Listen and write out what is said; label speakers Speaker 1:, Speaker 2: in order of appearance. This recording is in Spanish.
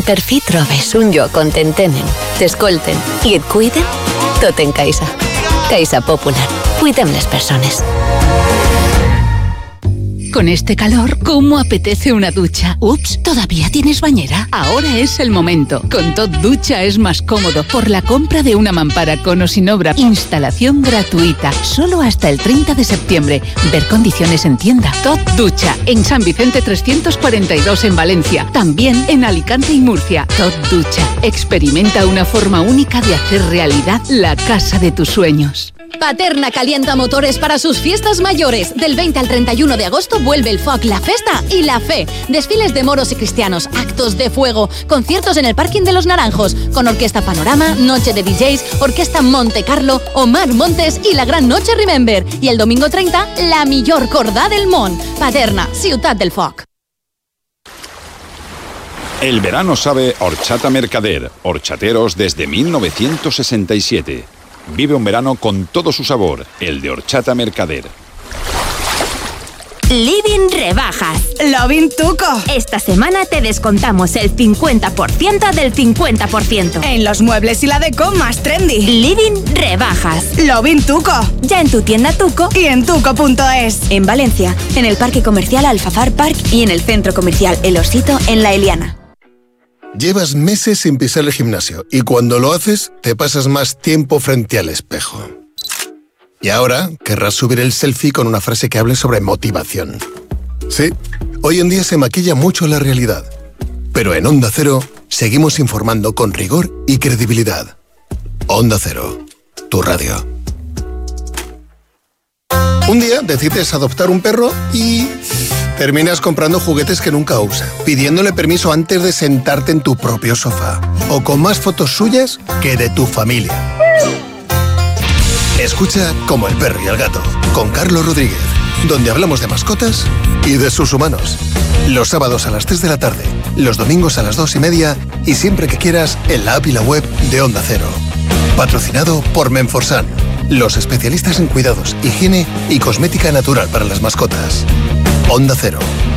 Speaker 1: Per fi trobes un lloc on t'entenen, t'escolten i et cuiden? Tot en Caixa. Caixa Popular. Cuidem les persones.
Speaker 2: Con este calor, ¿cómo apetece una ducha? Ups, ¿todavía tienes bañera? Ahora es el momento. Con Tot Ducha es más cómodo por la compra de una mampara con o sin obra. Instalación gratuita. Solo hasta el 30 de septiembre. Ver condiciones en tienda. Tot Ducha. En San Vicente 342 en Valencia. También en Alicante y Murcia. Tot Ducha. Experimenta una forma única de hacer realidad la casa de tus sueños.
Speaker 3: Paterna calienta motores para sus fiestas mayores. Del 20 al 31 de agosto vuelve el FOC, la Festa y la Fe. Desfiles de moros y cristianos, actos de fuego, conciertos en el Parking de los Naranjos, con Orquesta Panorama, noche de DJs, Orquesta Monte Carlo, Omar Montes y la gran noche Remember. Y el domingo 30, la millor cordà del món. Paterna, ciutat del foc.
Speaker 4: El verano sabe horchata Mercader, horchateros desde 1967. Vive un verano con todo su sabor, el de horchata Mercader.
Speaker 5: Living Rebajas. Lovin Tuco. Esta semana te descontamos el 50% del 50%.
Speaker 6: En los muebles y la deco más trendy.
Speaker 5: Living Rebajas.
Speaker 6: Lovin Tuco.
Speaker 5: Ya en tu tienda Tuco
Speaker 6: y en tuco.es.
Speaker 5: En Valencia, en el Parque Comercial Alfafar Park y en el Centro Comercial El Osito en La Eliana.
Speaker 7: Llevas meses sin pisar el gimnasio y cuando lo haces te pasas más tiempo frente al espejo. Y ahora querrás subir el selfie con una frase que hable sobre motivación. Sí, hoy en día se maquilla mucho la realidad. Pero en Onda Cero seguimos informando con rigor y credibilidad. Onda Cero, tu radio. Un día decides adoptar un perro y terminas comprando juguetes que nunca usa, pidiéndole permiso antes de sentarte en tu propio sofá, o con más fotos suyas que de tu familia. Escucha Como el perro y el gato, con Carlos Rodríguez, donde hablamos de mascotas y de sus humanos. Los sábados a las 3 de la tarde, los domingos a las 2:30 y siempre que quieras en la app y la web de Onda Cero. Patrocinado por Menforsan, los especialistas en cuidados, higiene y cosmética natural para las mascotas. Onda Cero,